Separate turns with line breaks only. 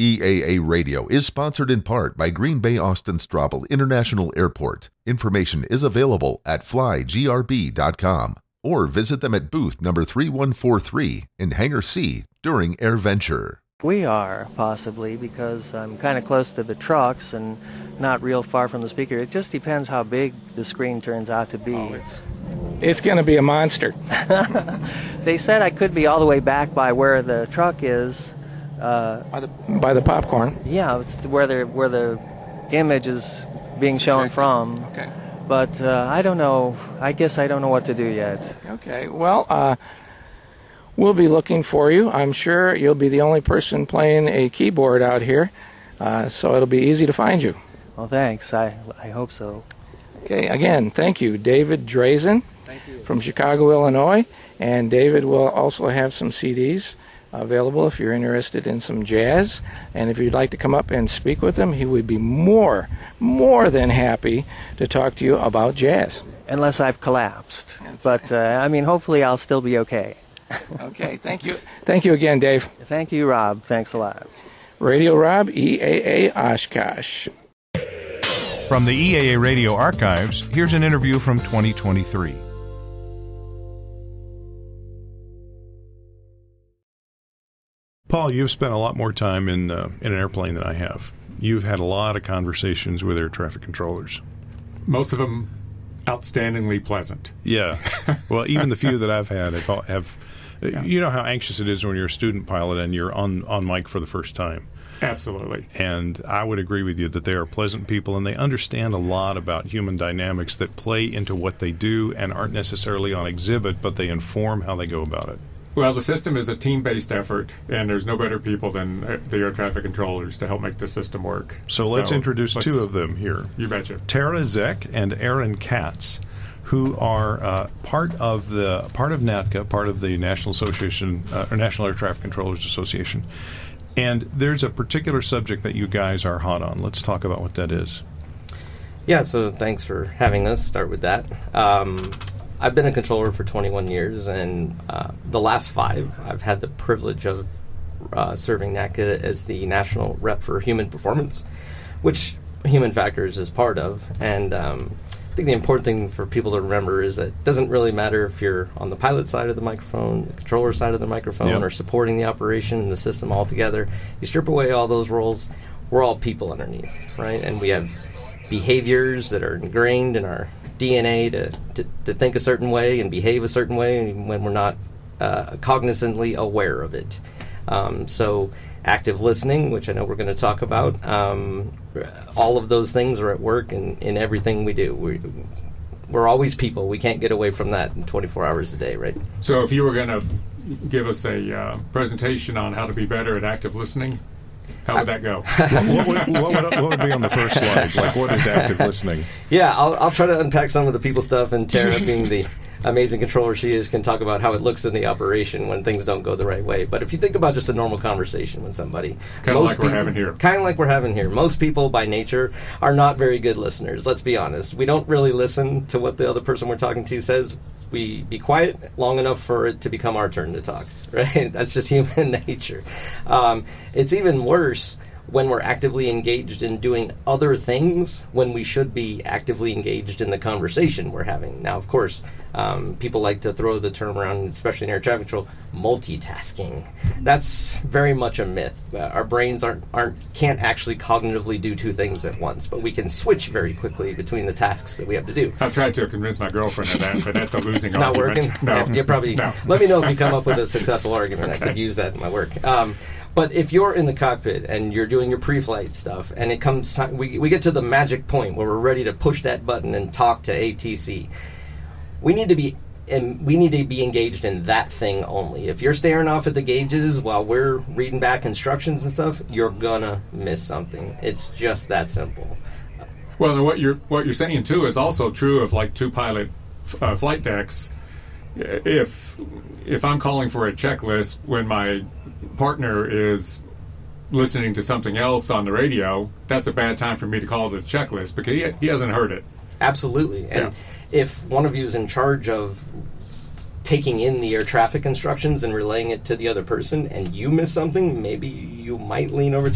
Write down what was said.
EAA Radio is sponsored in part by Green Bay Austin Straubel International Airport. Information is available at flygrb.com or visit them at booth number 3143 in Hangar C during AirVenture.
We are, possibly, because I'm kind of close to the trucks and not real far from the speaker. It just depends how big the screen turns out to be.
It's going to be a monster.
They said I could be all the way back by where the truck is.
By the popcorn?
Yeah, it's where the image is being shown from.
Okay.
But I don't know. I guess I don't know what to do yet.
Okay. Well, we'll be looking for you. I'm sure you'll be the only person playing a keyboard out here, so it'll be easy to find you.
Well, thanks. I hope so.
Okay. Again, thank you, David Drazen from Chicago, Illinois. And David will also have some CDs available if you're interested in some jazz. And if you'd like to come up and speak with him, he would be more than happy to talk to you about jazz.
Unless I've collapsed. But, hopefully I'll still be okay.
Okay, thank you. Thank you again, Dave.
Thank you, Rob. Thanks a lot.
Radio Rob, EAA Oshkosh.
From the EAA Radio Archives, here's an interview from 2023.
Paul, you've spent a lot more time in an airplane than I have. You've had a lot of conversations with air traffic controllers.
Most of them outstandingly pleasant.
Yeah. Well, even the few that I've had have you know how anxious it is when you're a student pilot and you're on mic for the first time.
Absolutely.
And I would agree with you that they are pleasant people, and they understand a lot about human dynamics that play into what they do and aren't necessarily on exhibit, but they inform how they go about it.
Well, the system is a team-based effort, and there's no better people than the air traffic controllers to help make the system work.
So let's introduce two of them here.
You betcha.
Tara Zeck and Aaron Katz, who are part of NATCA, part of the National Association, or National Air Traffic Controllers Association. And there's a particular subject that you guys are hot on. Let's talk about what that is.
Yeah, so thanks for having us. Start with that. I've been a controller for 21 years, and the last 5, I've had the privilege of serving NATCA as the national rep for human performance, which Human Factors is part of. And I think the important thing for people to remember is that it doesn't really matter if you're on the pilot side of the microphone, the controller side of the microphone, or supporting the operation and the system altogether. You strip away all those roles, we're all people underneath, right? And we have behaviors that are ingrained in our DNA to think a certain way and behave a certain way when we're not cognizantly aware of it. So active listening, which I know we're going to talk about, all of those things are at work in everything we do. We're always people. We can't get away from that in 24 hours a day, right?
So if you were going to give us a presentation on how to be better at active listening, how would that go?
what would be on the first slide? Like, what is active listening?
Yeah, I'll try to unpack some of the people stuff, and Tara, being the amazing controller she is, can talk about how it looks in the operation when things don't go the right way. But if you think about just a normal conversation with somebody,
kind of like we're having here. Most people by nature are not very good listeners. Let's be honest. We don't really listen to what the other person we're talking to says. We be quiet long enough for it to become our turn to talk, right? That's just human nature. It's even worse when we're actively engaged in doing other things when we should be actively engaged in the conversation we're having. Now, of course, people like to throw the term around, especially in air traffic control, multitasking. That's very much a myth. Our brains can't actually cognitively do 2 things at once, but we can switch very quickly between the tasks that we have to do. I've tried to convince my girlfriend of that, but that's a losing
argument.
It's
not working?
No.
You're probably,
no.
Let me know if you come up with a successful argument.
Okay.
I could use that in my work. But if you're in the cockpit and you're doing your pre-flight stuff, and it comes time, we get to the magic point where we're ready to push that button and talk to ATC, we need to be engaged in that thing only. If you're staring off at the gauges while we're reading back instructions and stuff, you're gonna miss something. It's just that simple.
Well, and what you're saying too is also true of like 2 pilot flight decks. If I'm calling for a checklist when my partner is listening to something else on the radio, that's a bad time for me to call the checklist because he hasn't heard it.
Absolutely. And if one of you is in charge of taking in the air traffic instructions and relaying it to the other person and you miss something, maybe you might lean over to